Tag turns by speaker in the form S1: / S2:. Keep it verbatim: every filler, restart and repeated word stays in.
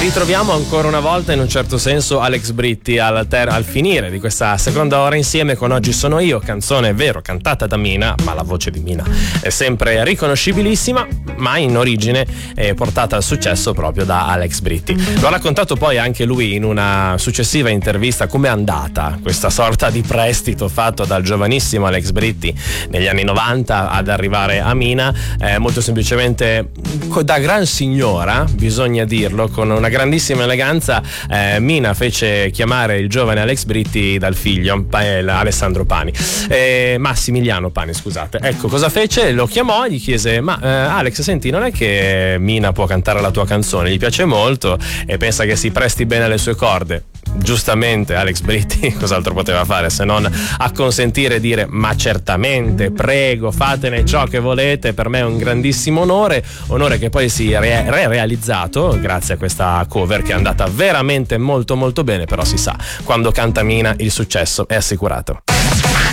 S1: ritroviamo ancora una volta in un certo senso Alex Britti al, ter- al finire di questa seconda ora insieme con Oggi sono io, canzone è vero cantata da Mina, ma la voce di Mina è sempre riconoscibilissima, ma in origine è portata al successo proprio da Alex Britti. Lo ha raccontato poi anche lui in una successiva intervista come è andata questa sorta di prestito fatto dal giovanissimo Alex Britti negli anni novanta ad arrivare a Mina, eh, molto semplicemente da gran signora, bisogna dirlo, con una grandissima eleganza. eh, Mina fece chiamare il giovane Alex Britti dal figlio eh, Alessandro Pani, eh, Massimiliano Pani, scusate. Ecco, cosa fece? Lo chiamò e gli chiese: ma eh, Alex, senti, non è che Mina può cantare la tua canzone? Gli piace molto e pensa che si presti bene alle sue corde. Giustamente Alex Britti cos'altro poteva fare se non acconsentire e dire: ma certamente, prego, fatene ciò che volete, per me è un grandissimo onore, onore che poi si è re- realizzato grazie a questa cover che è andata veramente molto molto bene. Però si sa, quando canta Mina il successo è assicurato.